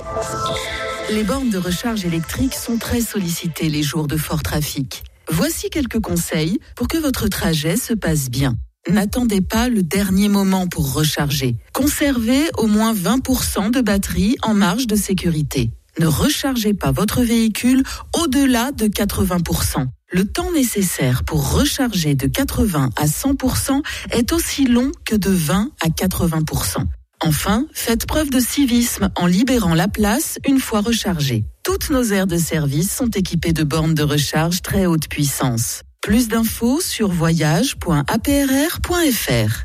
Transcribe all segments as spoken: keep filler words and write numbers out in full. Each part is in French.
Les bornes de recharge électrique sont très sollicitées les jours de fort trafic. Voici quelques conseils pour que votre trajet se passe bien. N'attendez pas le dernier moment pour recharger. Conservez au moins vingt pour cent de batterie en marge de sécurité. Ne rechargez pas votre véhicule au-delà de quatre-vingts pour cent. Le temps nécessaire pour recharger de quatre-vingts à cent pour cent est aussi long que de vingt à quatre-vingts pour cent. Enfin, faites preuve de civisme en libérant la place une fois rechargée. Toutes nos aires de service sont équipées de bornes de recharge très haute puissance. Plus d'infos sur voyage point a p r r point f r.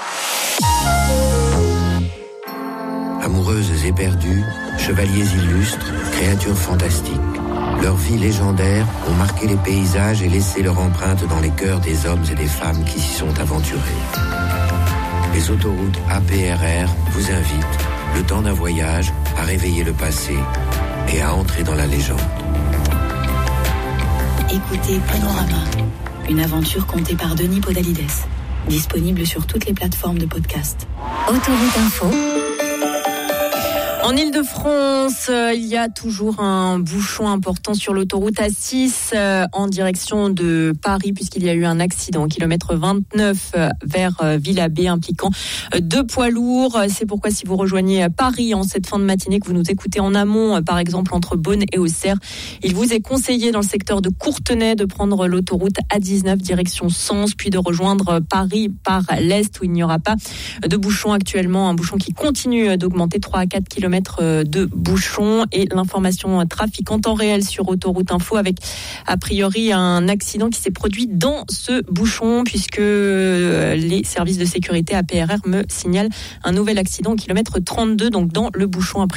Amoureuses éperdues, chevaliers illustres, créatures fantastiques. Leurs vies légendaires ont marqué les paysages et laissé leur empreinte dans les cœurs des hommes et des femmes qui s'y sont aventurés. Les autoroutes A P R R vous invitent, le temps d'un voyage, à réveiller le passé et à entrer dans la légende. Écoutez Panorama, une aventure contée par Denis Podalides. Disponible sur toutes les plateformes de podcast. Autoroute Info. En Ile-de-France, euh, il y a toujours un bouchon important sur l'autoroute A six euh, en direction de Paris, puisqu'il y a eu un accident au kilomètre vingt-neuf euh, vers euh, Villabé impliquant euh, deux poids lourds. C'est pourquoi si vous rejoignez Paris en cette fin de matinée, que vous nous écoutez en amont, euh, par exemple entre Beaune et Auxerre, il vous est conseillé dans le secteur de Courtenay de prendre l'autoroute A dix-neuf direction Sens, puis de rejoindre Paris par l'est où il n'y aura pas de bouchon actuellement. Un bouchon qui continue d'augmenter, trois à quatre kilomètres de bouchons. Et l'information trafic en temps réel sur Autoroute Info avec a priori un accident qui s'est produit dans ce bouchon, puisque les services de sécurité A P R R me signalent un nouvel accident au kilomètre trente-deux, donc dans le bouchon.